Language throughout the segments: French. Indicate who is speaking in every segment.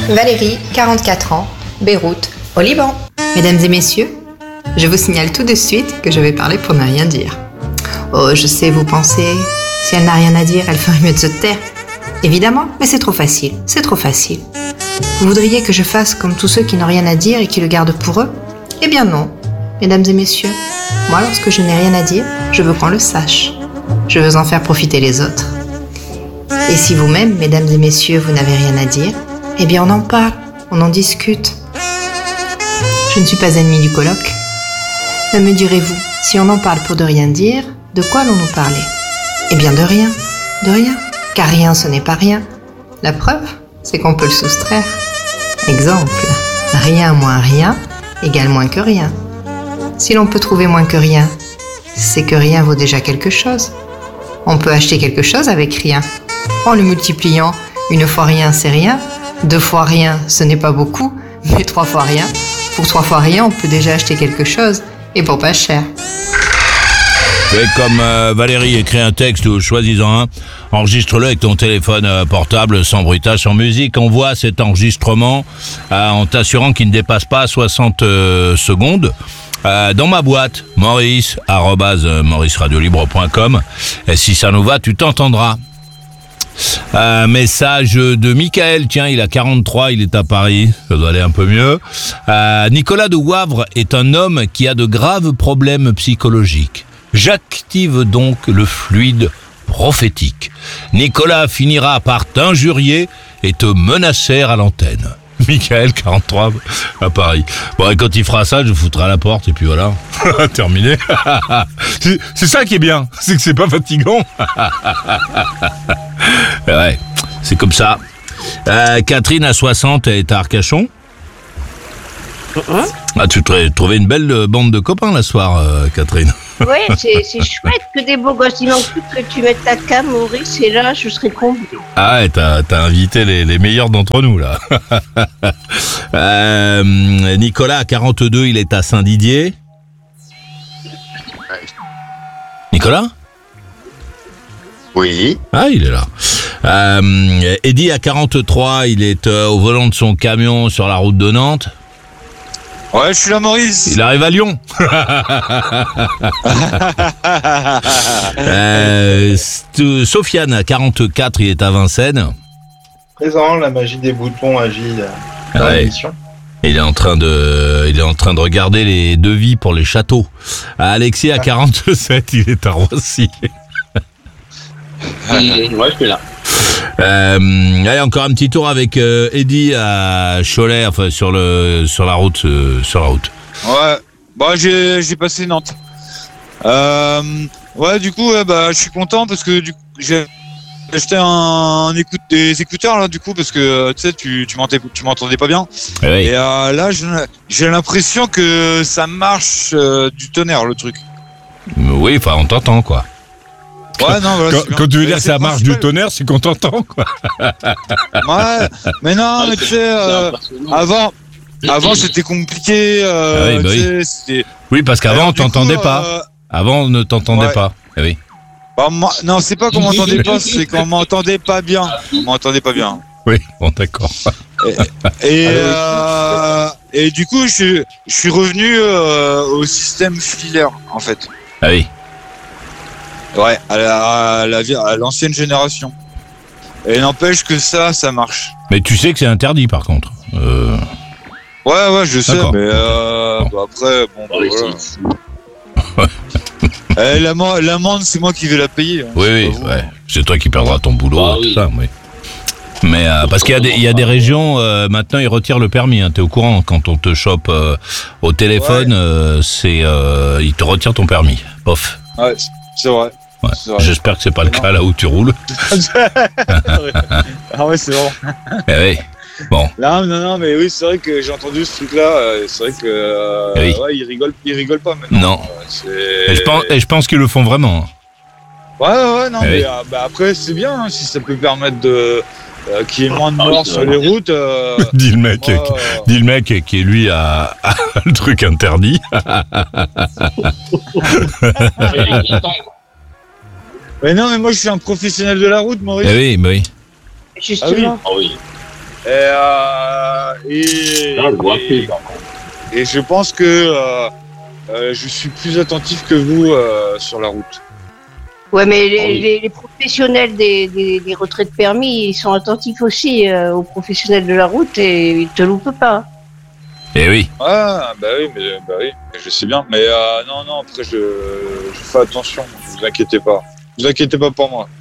Speaker 1: Valérie, 44 ans, Beyrouth, au Liban. Mesdames et messieurs, je vous signale tout de suite que je vais parler pour ne rien dire. Oh, je sais, vous pensez, si elle n'a rien à dire, elle ferait mieux de se taire. Évidemment, mais c'est trop facile, c'est trop facile. Vous voudriez que je fasse comme tous ceux qui n'ont rien à dire et qui le gardent pour eux ? Eh bien non, mesdames et messieurs. Moi, lorsque je n'ai rien à dire, je veux qu'on le sache. Je veux en faire profiter les autres. Et si vous-même, mesdames et messieurs, vous n'avez rien à dire, eh bien on en parle, on en discute. Je ne suis pas ennemie du colloque. Mais me direz-vous, si on en parle pour de rien dire, de quoi allons-nous parler ? Eh bien de rien, car rien ce n'est pas rien. La preuve, c'est qu'on peut le soustraire. Exemple, rien moins rien égale moins que rien. Si l'on peut trouver moins que rien, c'est que rien vaut déjà quelque chose. On peut acheter quelque chose avec rien. En le multipliant, une fois rien, c'est rien. 2 fois rien, ce n'est pas beaucoup. Mais 3 fois rien, pour 3 fois rien, on peut déjà acheter quelque chose. Et pour pas cher.
Speaker 2: Et comme Valérie écrit un texte, choisis-en un, enregistre-le avec ton téléphone portable, sans bruitage, sans musique. Envoie cet enregistrement en t'assurant qu'il ne dépasse pas 60 secondes. Dans ma boîte, maurice@mauriceradiolibre.com. Et si ça nous va, tu t'entendras. Message de Michael, tiens, il a 43, il est à Paris, ça doit aller un peu mieux. Nicolas de Wavre est un homme qui a de graves problèmes psychologiques. J'active donc le fluide prophétique. Nicolas finira par t'injurier et te menacer à l'antenne. Michael, 43, à Paris. Bon, et quand il fera ça, je foutrai à la porte, et puis voilà. Terminé. C'est ça qui est bien, c'est que c'est pas fatigant. Ouais, c'est comme ça. Catherine, à 60, est à Arcachon. Ah, tu t'aurais trouvé une belle bande de copains, la soir, Catherine.
Speaker 3: Ouais, c'est chouette que des beaux gosses. Il manque plus que tu mettes ta cam, Maurice, et là, je serai comblé.
Speaker 2: Ah ouais, t'as invité les meilleurs d'entre nous, là. Nicolas, à 42, il est à Saint-Didier. Nicolas ?
Speaker 4: Oui.
Speaker 2: Ah, il est là. Eddy, à 43, il est au volant de son camion sur la route de Nantes.
Speaker 4: Ouais, je suis là, Maurice.
Speaker 2: Il arrive à Lyon. Sofiane, à 44, il est à Vincennes.
Speaker 5: Présent, la magie des boutons agit dans l'émission.
Speaker 2: Il est en train de regarder les devis pour les châteaux. Alexis, à 47, il est à Roissy.
Speaker 4: Ouais, je suis là.
Speaker 2: Allez, encore un petit tour avec Eddy à Cholet, enfin sur la route.
Speaker 4: Ouais, bah j'ai passé Nantes. Ouais, du coup, je suis content parce que du coup, j'ai acheté des écouteurs là, du coup, parce que tu sais, tu m'entendais pas bien.
Speaker 2: Oui.
Speaker 4: Et là, j'ai l'impression que ça marche du tonnerre, le truc.
Speaker 2: Oui, enfin, on t'entend, quoi.
Speaker 4: Ouais, non, voilà,
Speaker 2: quand tu veux dire que ça marche du tonnerre, c'est qu'on t'entend, quoi.
Speaker 4: Ouais, mais non, mais tu sais, avant c'était compliqué.
Speaker 2: Oui.
Speaker 4: C'était...
Speaker 2: Oui, parce qu'avant on t'entendait pas. Avant on ne t'entendait pas. Eh oui.
Speaker 4: Bah, non, c'est pas qu'on m'entendait pas, c'est qu'on m'entendait pas bien. On m'entendait pas bien.
Speaker 2: Oui, bon, d'accord.
Speaker 4: Et du coup, je suis revenu au système filaire, en fait.
Speaker 2: Ah oui.
Speaker 4: Ouais, à l'ancienne génération. Et n'empêche que ça marche.
Speaker 2: Mais tu sais que c'est interdit, par contre.
Speaker 4: Ouais, je sais,
Speaker 2: d'accord.
Speaker 4: mais après, bon, voilà. L'amende, c'est moi qui vais la payer. Hein,
Speaker 2: oui, ouais. C'est toi qui perdras ton boulot, tout ça, oui. Mais parce qu'il y a des régions, maintenant ils retirent le permis, hein, t'es au courant, quand on te chope au téléphone, ils te retirent ton permis. Pof.
Speaker 4: Ouais, c'est vrai.
Speaker 2: Ouais.
Speaker 4: C'est vrai.
Speaker 2: J'espère que c'est pas le cas là où tu roules.
Speaker 4: Ah ouais, c'est bon.
Speaker 2: Eh oui. Bon.
Speaker 4: Non, mais oui, c'est vrai que j'ai entendu ce truc-là. C'est vrai que
Speaker 2: oui.
Speaker 4: ouais, ils rigolent pas maintenant.
Speaker 2: Non. Et je pense qu'ils le font vraiment.
Speaker 4: Ouais, non,
Speaker 2: oui.
Speaker 4: Mais après c'est bien hein, si ça peut permettre de qu'il y ait moins de morts sur les routes.
Speaker 2: Dit le mec qui lui a le truc interdit.
Speaker 4: Mais non, mais moi je suis un professionnel de la route, Maurice.
Speaker 2: Eh oui, mais oui.
Speaker 3: Justement.
Speaker 4: Ah oui.
Speaker 6: je vois plus, par contre.
Speaker 4: Et je pense que je suis plus attentif que vous sur la route.
Speaker 3: Ouais, mais les professionnels des retraits de permis, ils sont attentifs aussi aux professionnels de la route et ils te loupent pas.
Speaker 2: Eh oui.
Speaker 4: Ah, bah oui, je sais bien. Mais non, après, je fais attention, ne vous inquiétez pas. Ne vous inquiétez pas pour moi.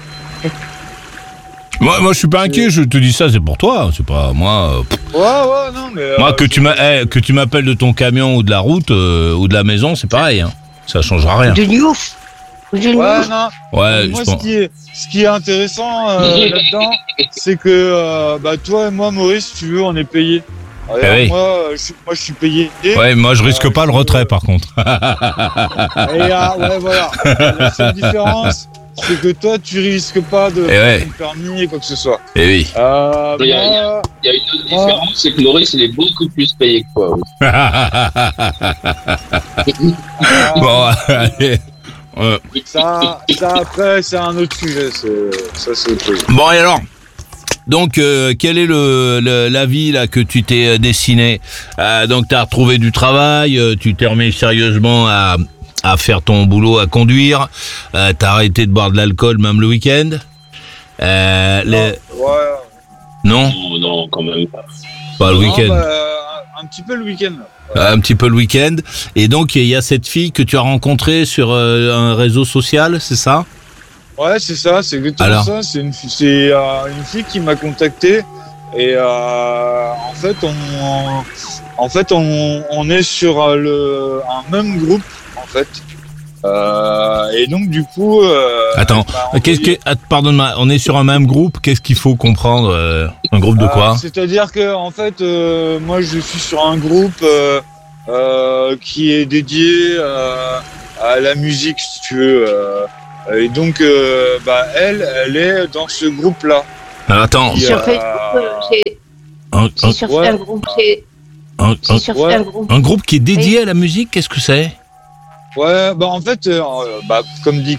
Speaker 2: Moi, je suis pas inquiet, je te dis ça, c'est pour toi, c'est pas moi.
Speaker 4: Ouais, non, mais...
Speaker 2: Moi, que tu m'appelles de ton camion ou de la route ou de la maison, c'est pareil, hein. Ça changera rien.
Speaker 3: De Newf.
Speaker 4: Ouais, non.
Speaker 2: Ouais,
Speaker 4: Moi,
Speaker 2: je pense.
Speaker 4: ce qui est intéressant là-dedans, c'est que toi et moi, Maurice, si tu veux, on est payés.
Speaker 2: Oui.
Speaker 4: Moi, je suis payé.
Speaker 2: Ouais, moi, je risque pas le retrait, par contre.
Speaker 4: Ouais, voilà. La seule différence, c'est que toi, tu risques pas de
Speaker 2: ouais.
Speaker 4: ton permis et quoi que ce soit.
Speaker 2: Eh oui.
Speaker 6: Il y a une autre différence, c'est que Maurice, il est beaucoup plus payé que toi.
Speaker 2: Bon, allez.
Speaker 4: Ça après, c'est un autre sujet. Ça, c'est autre chose.
Speaker 2: Bon, et alors, donc, quel est la vie là que tu t'es dessiné? Donc, tu as retrouvé du travail, tu t'es remis sérieusement à faire ton boulot, à conduire, t'as arrêté de boire de l'alcool même le week-end.
Speaker 4: Ouais.
Speaker 2: Non,
Speaker 6: Non, quand même pas.
Speaker 2: pas le
Speaker 4: Non,
Speaker 2: week-end.
Speaker 4: un petit peu le week-end.
Speaker 2: Un petit peu le week-end. Et donc, il y a cette fille que tu as rencontrée sur un réseau social, c'est ça?
Speaker 4: Ouais, c'est ça, c'est exactement
Speaker 2: Alors
Speaker 4: ça. C'est une fille qui m'a contacté et en fait, on est sur un même groupe en fait. Et donc du coup.
Speaker 2: Attends, pardonne-moi, on est sur un même groupe. Qu'est-ce qu'il faut comprendre? Un groupe de quoi?
Speaker 4: C'est-à-dire que en fait, moi, je suis sur un groupe qui est dédié à la musique, si tu veux. Et donc, elle est dans ce groupe-là.
Speaker 2: Alors, attends.
Speaker 3: C'est sur Facebook, c'est sur
Speaker 4: ouais.
Speaker 3: un groupe, c'est sur
Speaker 4: ouais.
Speaker 3: un groupe.
Speaker 2: Un groupe qui est dédié à la musique, qu'est-ce que c'est?
Speaker 4: Ouais, en fait, comme dit